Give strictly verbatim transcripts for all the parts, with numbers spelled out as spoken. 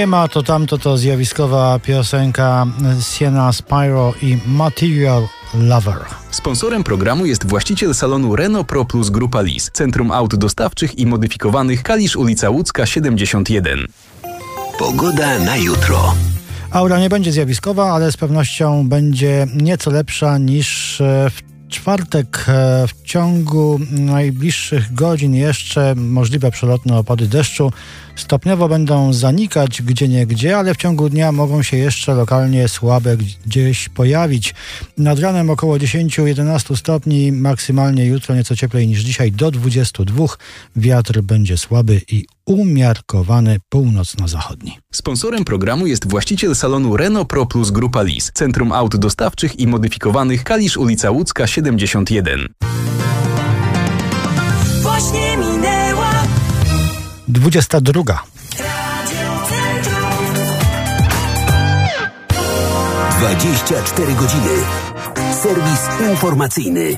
Nie ma to tamto to zjawiskowa piosenka Sienna Spyro i Material Lover. Sponsorem programu jest właściciel salonu Renault Pro Plus Grupa Lis, Centrum Aut Dostawczych i Modyfikowanych, Kalisz, ulica Łódzka siedemdziesiąt jeden. Pogoda na jutro. Aura nie będzie zjawiskowa, ale z pewnością będzie nieco lepsza niż w czwartek. W ciągu najbliższych godzin jeszcze możliwe przelotne opady deszczu stopniowo będą zanikać gdzieniegdzie, ale w ciągu dnia mogą się jeszcze lokalnie słabe gdzieś pojawić. Nad ranem około dziesięć do jedenastu stopni, maksymalnie jutro nieco cieplej niż dzisiaj do dwudziestu dwóch. Wiatr będzie słaby i umiarkowany północno-zachodni. Sponsorem programu jest właściciel salonu Renault Pro Plus Grupa Lis, Centrum Aut Dostawczych i Modyfikowanych, Kalisz, ulica Łódzka siedemdziesiąt jeden. Właśnie minęła dwudziesta druga. dwadzieścia cztery godziny. Serwis informacyjny.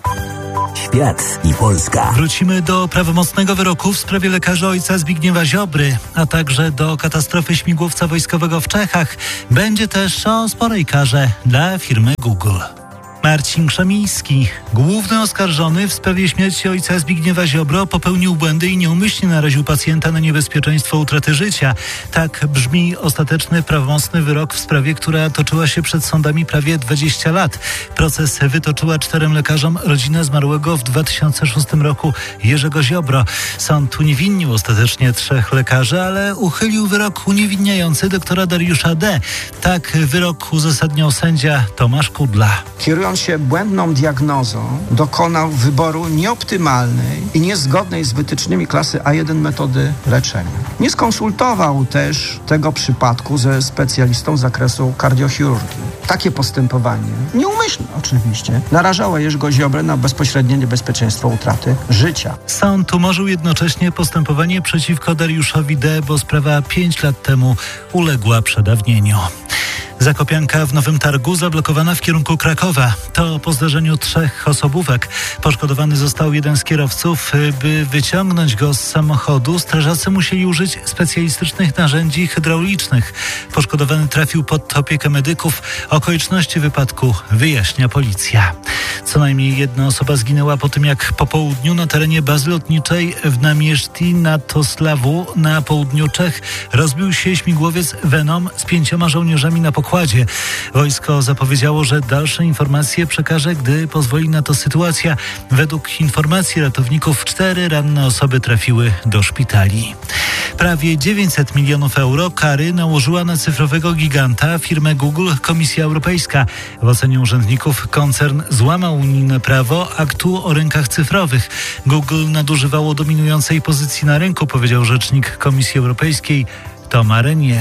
Świat i Polska. Wrócimy do prawomocnego wyroku w sprawie lekarza ojca Zbigniewa Ziobry, a także do katastrofy śmigłowca wojskowego w Czechach. Będzie też o sporej karze dla firmy Google. Marcin Krzemiński, główny oskarżony w sprawie śmierci ojca Zbigniewa Ziobro, popełnił błędy i nieumyślnie naraził pacjenta na niebezpieczeństwo utraty życia. Tak brzmi ostateczny prawomocny wyrok w sprawie, która toczyła się przed sądami prawie dwadzieścia lat. Proces wytoczyła czterem lekarzom rodzina zmarłego w dwa tysiące szóstym roku Jerzego Ziobro. Sąd uniewinnił ostatecznie trzech lekarzy, ale uchylił wyrok uniewinniający doktora Dariusza D. Tak wyrok uzasadniał sędzia Tomasz Kudla. Kierując się błędną diagnozą, dokonał wyboru nieoptymalnej i niezgodnej z wytycznymi klasy A jeden metody leczenia. Nie skonsultował też tego przypadku ze specjalistą z zakresu kardiochirurgii. Takie postępowanie, nieumyślne oczywiście, narażało Jerzego Ziobrę na bezpośrednie niebezpieczeństwo utraty życia. Sąd umorzył jednocześnie postępowanie przeciwko Dariuszowi D., bo sprawa pięć lat temu uległa przedawnieniu. Zakopianka w Nowym Targu zablokowana w kierunku Krakowa. To po zdarzeniu trzech osobówek. Poszkodowany został jeden z kierowców. By wyciągnąć go z samochodu, strażacy musieli użyć specjalistycznych narzędzi hydraulicznych. Poszkodowany trafił pod opiekę medyków. Okoliczności wypadku wyjaśnia policja. Co najmniej jedna osoba zginęła po tym, jak po południu na terenie bazy lotniczej w Namieszti nad Toslawu na południu Czech rozbił się śmigłowiec Venom z pięcioma żołnierzami na pokładzie. Wojsko zapowiedziało, że dalsze informacje przekaże, gdy pozwoli na to sytuacja. Według informacji ratowników cztery ranne osoby trafiły do szpitali. Prawie dziewięćset milionów euro kary nałożyła na cyfrowego giganta firmę Google Komisja Europejska. W ocenie urzędników koncern złamał unijne prawo aktu o rynkach cyfrowych. Google nadużywało dominującej pozycji na rynku, powiedział rzecznik Komisji Europejskiej Thomas Renier.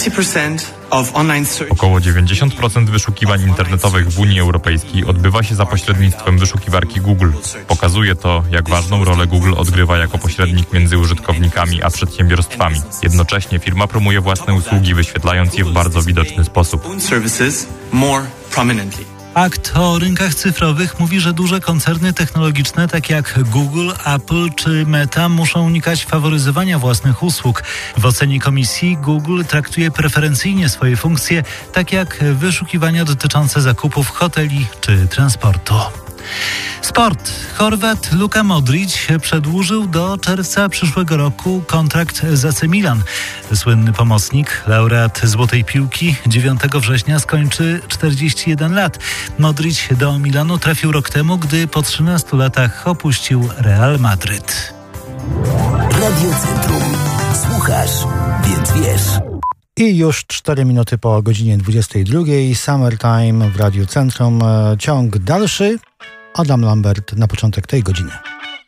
Około dziewięćdziesiąt procent wyszukiwań internetowych w Unii Europejskiej odbywa się za pośrednictwem wyszukiwarki Google. Pokazuje to, jak ważną rolę Google odgrywa jako pośrednik między użytkownikami a przedsiębiorstwami. Jednocześnie firma promuje własne usługi, wyświetlając je w bardzo widoczny sposób. Akt o rynkach cyfrowych mówi, że duże koncerny technologiczne takie jak Google, Apple czy Meta muszą unikać faworyzowania własnych usług. W ocenie komisji Google traktuje preferencyjnie swoje funkcje, tak jak wyszukiwania dotyczące zakupów hoteli czy transportu. Sport. Chorwat Luka Modrić przedłużył do czerwca przyszłego roku kontrakt z A C Milan. Słynny pomocnik, laureat Złotej Piłki, dziewiątego września skończy czterdzieści jeden lat. Modrić do Milanu trafił rok temu, gdy po trzynastu latach opuścił Real Madryt. Radio Centrum. Słuchasz, więc wiesz. I już cztery minuty po godzinie dwudziestej drugiej. Summertime w Radiu Centrum. Ciąg dalszy. Adam Lambert na początek tej godziny.